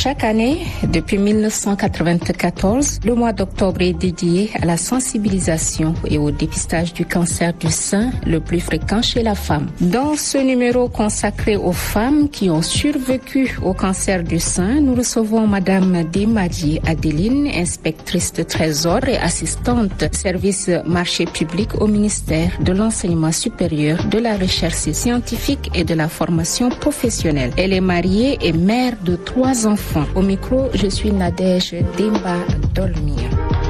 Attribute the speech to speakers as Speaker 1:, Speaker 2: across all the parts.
Speaker 1: Chaque année, depuis 1994, le mois d'octobre est dédié à la sensibilisation et au dépistage du cancer du sein, le plus fréquent chez la femme. Dans ce numéro consacré aux femmes qui ont survécu au cancer du sein, nous recevons Madame Demadi Adeline, inspectrice de trésor et assistante service marché public au ministère de l'enseignement supérieur, de la recherche scientifique et de la formation professionnelle. Elle est mariée et mère de 3 enfants. Au micro, je suis Nadège Demba Dolmia.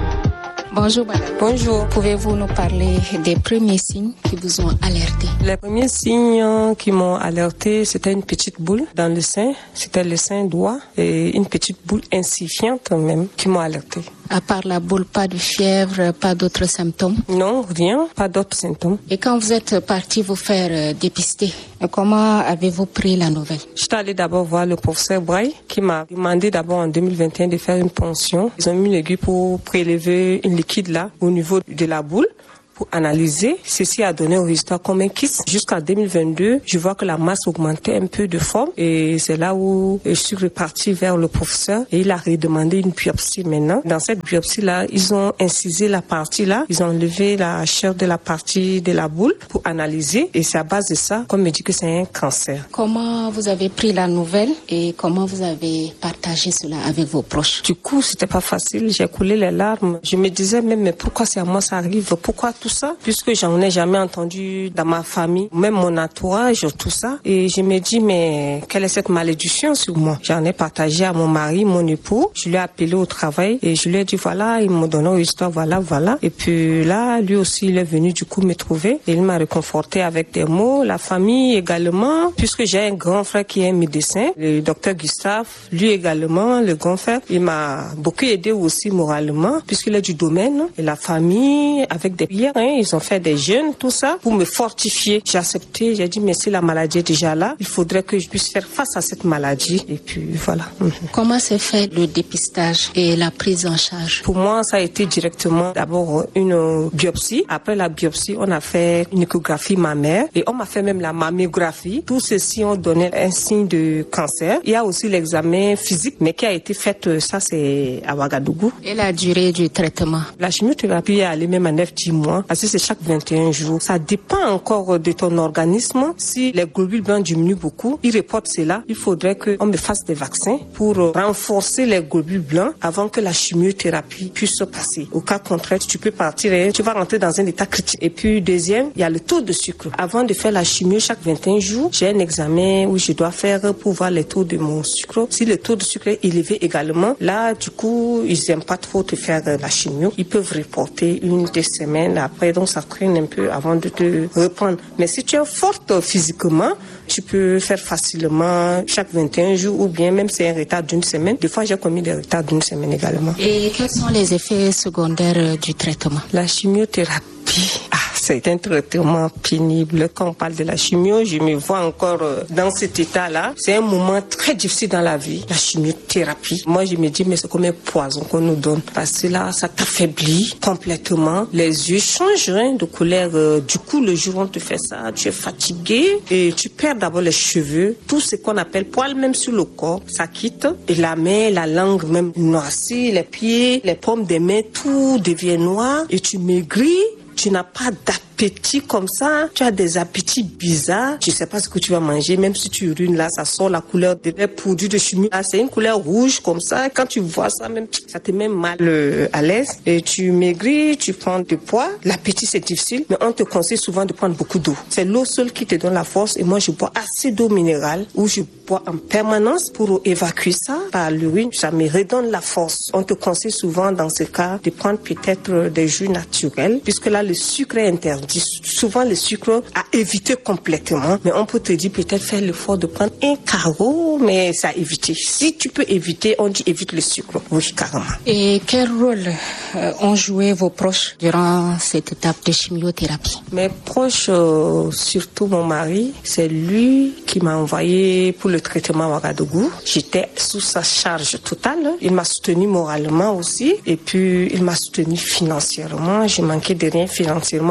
Speaker 1: Bonjour madame.
Speaker 2: Bonjour.
Speaker 1: Pouvez-vous nous parler des premiers signes qui vous ont alerté?
Speaker 2: Les premiers signes qui m'ont alerté, c'était une petite boule dans le sein. C'était le sein droit et une petite boule insignifiante même qui m'ont alerté.
Speaker 1: À part la boule, pas de fièvre, pas d'autres symptômes?
Speaker 2: Non, rien, pas d'autres symptômes.
Speaker 1: Et quand vous êtes parti vous faire dépister, comment avez-vous pris la nouvelle?
Speaker 2: J'étais allée d'abord voir le professeur Braille qui m'a demandé d'abord en 2021 de faire une ponction. Ils ont mis l'aiguille pour prélever une liquide là au niveau de la boule. Pour analyser, ceci a donné au résultat comme un kyste. Jusqu'en 2022, je vois que la masse augmentait un peu de forme et c'est là où je suis repartie vers le professeur et il a redemandé une biopsie maintenant. Dans cette biopsie-là, ils ont incisé la partie là, ils ont enlevé la chair de la partie de la boule pour analyser et c'est à base de ça qu'on me dit que c'est un cancer.
Speaker 1: Comment vous avez pris la nouvelle et comment vous avez partagé cela avec vos proches?
Speaker 2: Du coup, c'était pas facile, j'ai coulé les larmes. Je me disais même, mais pourquoi c'est à moi ça arrive? Pourquoi tout ça, puisque j'en ai jamais entendu dans ma famille, même mon entourage, tout ça. Et je me dis, mais quelle est cette malédiction sur moi? J'en ai partagé à mon mari, mon époux. Je lui ai appelé au travail et je lui ai dit, voilà, il m'a donné une histoire, voilà. Et puis là, lui aussi, il est venu du coup me trouver et il m'a réconforté avec des mots. La famille également, puisque j'ai un grand frère qui est médecin, le docteur Gustave, lui également, le grand frère, il m'a beaucoup aidé aussi moralement, puisqu'il est du domaine. Et la famille, avec des prières, ils ont fait des jeûnes, tout ça, pour me fortifier. J'ai accepté, j'ai dit, mais si la maladie est déjà là, il faudrait que je puisse faire face à cette maladie. Et puis, voilà.
Speaker 1: Comment s'est fait le dépistage et la prise en charge?
Speaker 2: Pour moi, ça a été directement d'abord une biopsie. Après la biopsie, on a fait une échographie mammaire et on m'a fait même la mammographie. Tout ceci ont donné un signe de cancer. Il y a aussi l'examen physique, mais qui a été fait, ça c'est à Ouagadougou.
Speaker 1: Et la durée du traitement?
Speaker 2: La chimiothérapie est allée même à 9-10 mois. Parce que c'est chaque 21 jours. Ça dépend encore de ton organisme. Si les globules blancs diminuent beaucoup, ils reportent cela. Il faudrait qu'on me fasse des vaccins pour renforcer les globules blancs avant que la chimiothérapie puisse se passer. Au cas contraire, tu peux partir et tu vas rentrer dans un état critique. Et puis deuxième, il y a le taux de sucre. Avant de faire la chimio chaque 21 jours, j'ai un examen où je dois faire pour voir les taux de mon sucre. Si le taux de sucre est élevé également, là du coup, ils n'aiment pas trop te faire la chimio. Ils peuvent reporter 1-2 semaines après, donc ça traîne un peu avant de te reprendre. Mais si tu es forte physiquement, tu peux faire facilement chaque 21 jours ou bien même c'est un retard d'1 semaine. Des fois, j'ai commis des retards d'1 semaine également.
Speaker 1: Et quels sont les effets secondaires du traitement?
Speaker 2: La chimiothérapie, c'est un traitement pénible. Quand on parle de la chimio, je me vois encore dans cet état-là. C'est un moment très difficile dans la vie, la chimiothérapie. Moi, je me dis, mais c'est comme un poison qu'on nous donne. Parce que là, ça t'affaiblit complètement. Les yeux changent de couleur. Du coup, le jour où on te fait ça, tu es fatigué et tu perds d'abord les cheveux. Tout ce qu'on appelle poils, même sur le corps, ça quitte. Et la main, la langue même noircie, les pieds, les paumes des mains, tout devient noir et tu maigris. Tu n'as pas d'appétit comme ça. Tu as des appétits bizarres. Tu sais pas ce que tu vas manger. Même si tu urines là, ça sort la couleur des produits de chimie. Là, c'est une couleur rouge comme ça. Quand tu vois ça, même ça te met mal à l'aise. Et tu maigris, tu prends du poids. L'appétit, c'est difficile. Mais on te conseille souvent de prendre beaucoup d'eau. C'est l'eau seule qui te donne la force. Et moi, je bois assez d'eau minérale où je bois en permanence pour évacuer ça par l'urine. Ça me redonne la force. On te conseille souvent dans ce cas de prendre peut-être des jus naturels. Puisque là, le sucre est interdit. Souvent, le sucre à éviter complètement. Mais on peut te dire peut-être faire l'effort de prendre un carreau, mais c'est à éviter. Si tu peux éviter, on dit évite le sucre. Oui, carrément.
Speaker 1: Et quel rôle ont joué vos proches durant cette étape de chimiothérapie?
Speaker 2: Mes proches, surtout mon mari, c'est lui qui m'a envoyé pour le traitement à Ouagadougou. J'étais sous sa charge totale. Il m'a soutenu moralement aussi. Et puis, il m'a soutenu financièrement. Je manquais de rien financièrement pour le traitement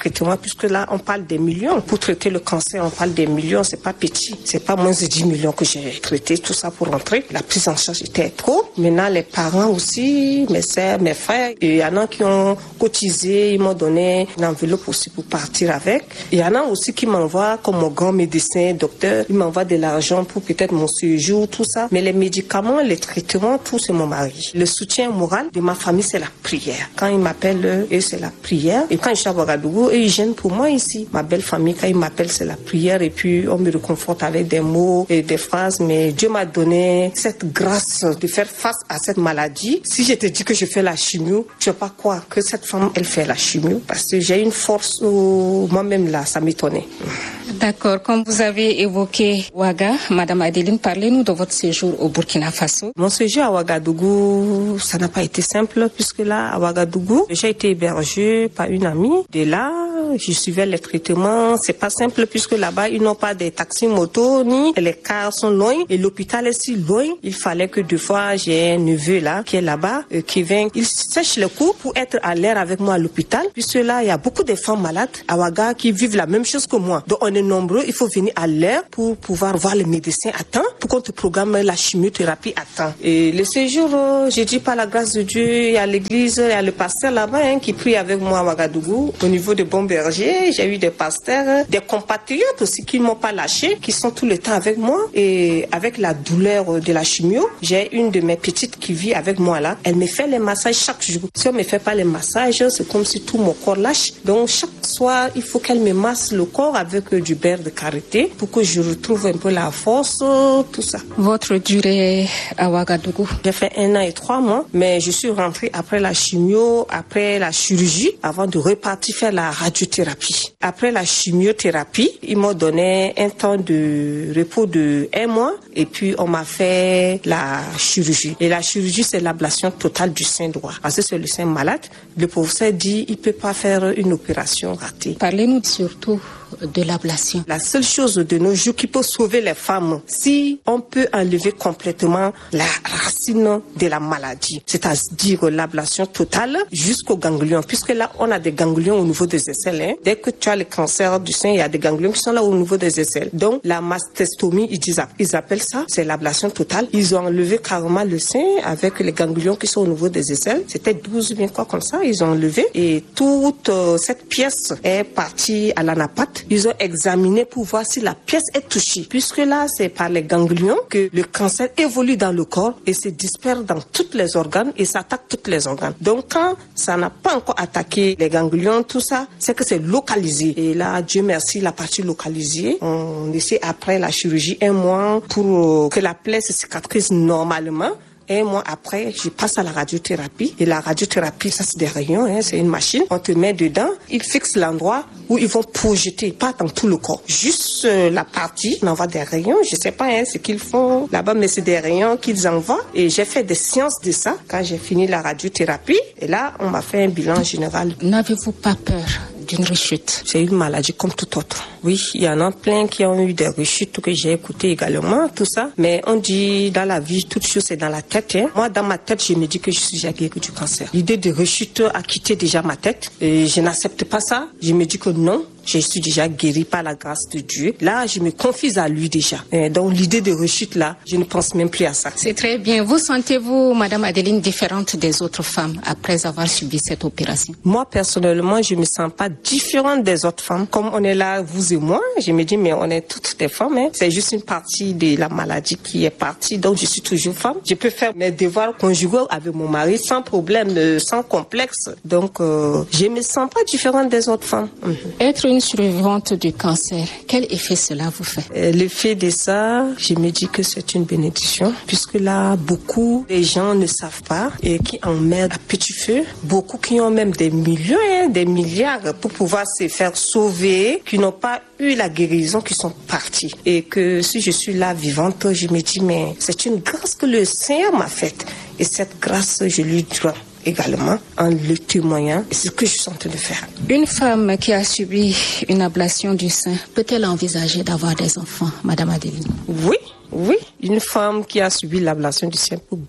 Speaker 2: traitement, puisque là, on parle des millions. Pour traiter le cancer, on parle des millions, c'est pas petit. C'est pas moins de 10 millions que j'ai traité, tout ça pour rentrer. La prise en charge était trop. Maintenant, les parents aussi, mes sœurs, mes frères, il y en a qui ont cotisé, ils m'ont donné une enveloppe aussi pour partir avec. Il y en a aussi qui m'envoient, comme mon grand médecin, docteur, il m'envoie de l'argent pour peut-être mon séjour, tout ça. Mais les médicaments, les traitements, tout, c'est mon mari. Le soutien moral de ma famille, c'est la prière. Quand ils m'appellent, c'est la prière. Et quand je suis à Ouagadougou, ils gênent pour moi ici. Ma belle famille, quand ils m'appellent, c'est la prière. Et puis, on me réconforte avec des mots et des phrases. Mais Dieu m'a donné cette grâce de faire face à cette maladie. Si je te dis que je fais la chimio, tu vas pas croire que cette femme, elle fait la chimio. Parce que j'ai une force où moi-même là, ça m'étonnait.
Speaker 1: D'accord. Comme vous avez évoqué Ouaga, Madame Adeline, parlez-nous de votre séjour au Burkina Faso.
Speaker 2: Mon séjour à Ouagadougou, ça n'a pas été simple puisque là, à Ouagadougou, j'ai été hébergée par une amie. De là, je suivais les traitements. C'est pas simple puisque là-bas, ils n'ont pas des taxis motos ni les cars sont loin et l'hôpital est si loin. Il fallait que deux fois, j'ai un neveu là qui est là-bas, qui vient, il sèche le cou pour être à l'air avec moi à l'hôpital puisque là, il y a beaucoup de femmes malades à Ouaga qui vivent la même chose que moi. Donc, on est nombreux, il faut venir à l'heure pour pouvoir voir le médecin à temps, pour qu'on te programme la chimiothérapie à temps. Et le séjour, j'ai dit par la grâce de Dieu, il y a l'église, il y a le pasteur là-bas qui prie avec moi à Ouagadougou. Au niveau de Bon Berger, j'ai eu des pasteurs, des compatriotes aussi qui ne m'ont pas lâché, qui sont tout le temps avec moi. Et avec la douleur de la chimio, j'ai une de mes petites qui vit avec moi là. Elle me fait les massages chaque jour. Si on ne me fait pas les massages, c'est comme si tout mon corps lâche. Donc chaque soir, il faut qu'elle me masse le corps avec du beurre de karité pour que je retrouve un peu la force, tout ça.
Speaker 1: Votre durée à Ouagadougou?
Speaker 2: J'ai fait 1 an et 3 mois, mais je suis rentrée après la chimio, après la chirurgie, avant de repartir faire la radiothérapie. Après la chimiothérapie, ils m'ont donné un temps de repos de 1 mois et puis on m'a fait la chirurgie. Et la chirurgie, c'est l'ablation totale du sein droit. Parce que c'est le sein malade. Le professeur dit il peut pas faire une opération ratée.
Speaker 1: Parlez-nous surtout de l'ablation.
Speaker 2: La seule chose de nos jours qui peut sauver les femmes, si on peut enlever complètement la racine de la maladie, c'est-à-dire l'ablation totale jusqu'aux ganglions, puisque là, on a des ganglions au niveau des aisselles. Hein. Dès que tu as le cancer du sein, il y a des ganglions qui sont là au niveau des aisselles. Donc, la mastectomie, ils appellent ça, c'est l'ablation totale. Ils ont enlevé carrément le sein avec les ganglions qui sont au niveau des aisselles. C'était 12 bien quoi comme ça, ils ont enlevé. Et toute cette pièce est partie à l'anapathe. Ils ont examiné pour voir si la pièce est touchée. Puisque là, c'est par les ganglions que le cancer évolue dans le corps et se disperse dans tous les organes et s'attaque tous les organes. Donc, quand ça n'a pas encore attaqué les ganglions, tout ça, c'est que c'est localisé. Et là, Dieu merci, la partie localisée, on essaie après la chirurgie 1 mois pour que la plaie se cicatrise normalement. 1 mois après, je passe à la radiothérapie. Et la radiothérapie, ça c'est des rayons, hein, c'est une machine. On te met dedans, ils fixent l'endroit où ils vont projeter, pas dans tout le corps. Juste la partie, on envoie des rayons. Je sais pas ce qu'ils font là-bas, mais c'est des rayons qu'ils envoient. Et j'ai fait des séances de ça quand j'ai fini la radiothérapie. Et là, on m'a fait un bilan général.
Speaker 1: N'avez-vous pas peur d'une rechute?
Speaker 2: C'est une maladie comme tout autre. Oui, il y en a plein qui ont eu des rechutes que j'ai écoutées également, tout ça. Mais on dit dans la vie, toute chose c'est dans la tête. Hein. Moi, dans ma tête, je me dis que je suis déjà guérie du cancer. L'idée de rechute a quitté déjà ma tête. Et je n'accepte pas ça. Je me dis que non. Je suis déjà guérie par la grâce de Dieu. Là, je me confie à lui déjà. Et donc, l'idée de rechute, là, je ne pense même plus à ça.
Speaker 1: C'est très bien. Vous sentez-vous, Madame Adeline, différente des autres femmes après avoir subi cette opération?
Speaker 2: Moi, personnellement, je me sens pas différente des autres femmes. Comme on est là, vous et moi, je me dis, mais on est toutes des femmes. Hein. C'est juste une partie de la maladie qui est partie. Donc, je suis toujours femme. Je peux faire mes devoirs conjugaux avec mon mari sans problème, sans complexe. Donc, je me sens pas différente des autres femmes.
Speaker 1: Être une survivante du cancer, quel effet cela vous fait?
Speaker 2: L'effet de ça, je me dis que c'est une bénédiction, puisque là, beaucoup de gens ne savent pas et qui en mettent à petit feu. Beaucoup qui ont même des millions, des milliards pour pouvoir se faire sauver, qui n'ont pas eu la guérison, qui sont partis. Et que si je suis là vivante, je me dis, mais c'est une grâce que le Seigneur m'a faite. Et cette grâce, je lui dois également en le témoignant. C'est ce que je suis en train de faire.
Speaker 1: Une femme qui a subi une ablation du sein, peut-elle envisager d'avoir des enfants, Madame Adeline?
Speaker 2: Oui. Une femme qui a subi l'ablation du sein peut bien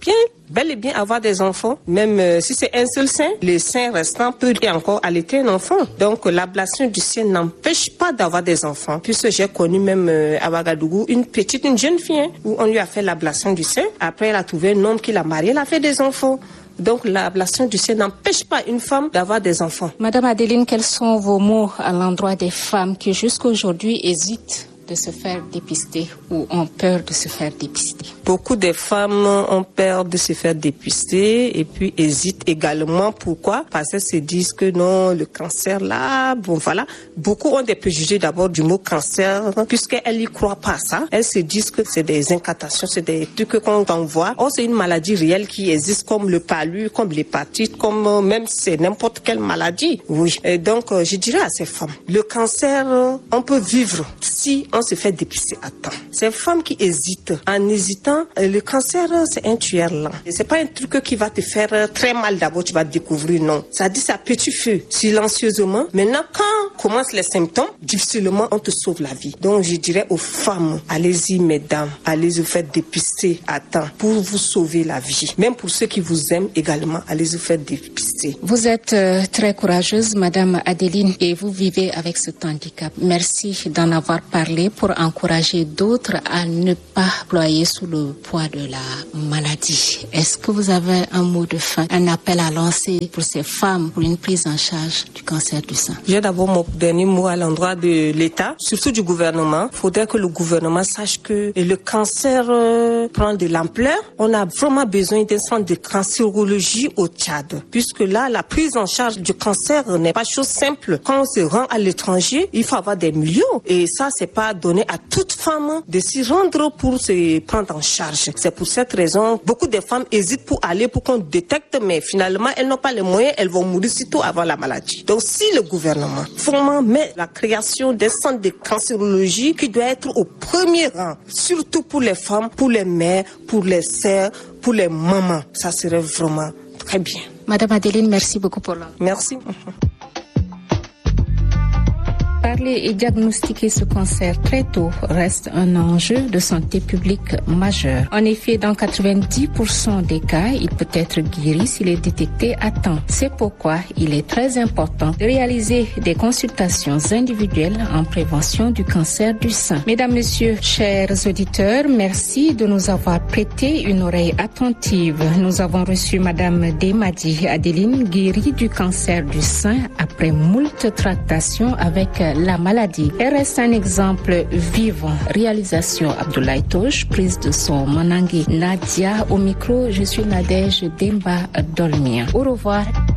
Speaker 2: bel et bien avoir des enfants. Même si c'est un seul sein, le sein restant peut encore allaiter un enfant. Donc l'ablation du sein n'empêche pas d'avoir des enfants. Puisque j'ai connu même à Ouagadougou une jeune fille où on lui a fait l'ablation du sein. Après elle a trouvé un homme qui l'a marié, elle a fait des enfants. Donc l'ablation du sein n'empêche pas une femme d'avoir des enfants.
Speaker 1: Madame Adeline, quels sont vos mots à l'endroit des femmes qui jusqu'à aujourd'hui hésitent de se faire dépister ou ont peur de se faire dépister?
Speaker 2: Beaucoup de femmes ont peur de se faire dépister et puis hésitent également. Pourquoi? Parce qu'elles se disent que non, le cancer là, bon voilà. Beaucoup ont des préjugés d'abord du mot cancer puisqu'elles n'y croient pas à ça. Elles se disent que c'est des incantations, c'est des trucs qu'on envoie. Or c'est une maladie réelle qui existe comme le palu, comme l'hépatite, comme même c'est n'importe quelle maladie. Oui. Et donc je dirais à ces femmes, le cancer, on peut vivre si on se fait dépister à temps. Ces femmes qui hésitent, en hésitant, le cancer, c'est un tueur lent. Et c'est pas un truc qui va te faire très mal d'abord, tu vas découvrir, non. Ça dit ça petit feu, silencieusement. Maintenant, quand commencent les symptômes, difficilement, on te sauve la vie. Donc, je dirais aux femmes, allez-y, mesdames, allez-y vous faire dépister à temps pour vous sauver la vie. Même pour ceux qui vous aiment également, allez-y vous faire dépister.
Speaker 1: Vous êtes très courageuse, Madame Adeline, et vous vivez avec cet handicap. Merci d'en avoir parlé pour encourager d'autres à ne pas ployer sous le poids de la maladie. Est-ce que vous avez un mot de fin, un appel à lancer pour ces femmes pour une prise en charge du cancer du sein?
Speaker 2: J'ai d'abord mon dernier mot à l'endroit de l'État, surtout du gouvernement. Il faudrait que le gouvernement sache que le cancer prend de l'ampleur. On a vraiment besoin d'un centre de cancérologie au Tchad, puisque là, la prise en charge du cancer n'est pas chose simple. Quand on se rend à l'étranger, il faut avoir des millions. Et ça, c'est pas donné à toute femme de s'y rendre pour se prendre en charge. C'est pour cette raison, beaucoup de femmes hésitent pour aller, pour qu'on détecte, mais finalement, elles n'ont pas les moyens, elles vont mourir sitôt avant la maladie. Donc, si le gouvernement vraiment met la création d'un centre de cancérologie qui doit être au premier rang, surtout pour les femmes, pour les mères, pour les sœurs, pour les mamans, ça serait vraiment très bien.
Speaker 1: Madame Adeline, merci beaucoup pour l'envoi.
Speaker 2: Merci.
Speaker 1: Parler et diagnostiquer ce cancer très tôt reste un enjeu de santé publique majeur. En effet, dans 90% des cas, il peut être guéri s'il est détecté à temps. C'est pourquoi il est très important de réaliser des consultations individuelles en prévention du cancer du sein. Mesdames, Messieurs, chers auditeurs, merci de nous avoir prêté une oreille attentive. Nous avons reçu Madame Demadi Adeline, guérie du cancer du sein après moult tractations avec la maladie. Elle reste un exemple vivant. Réalisation Abdoulaye Toche, prise de son Manangé Nadia. Au micro, je suis Nadège Demba Dolmia. Au revoir.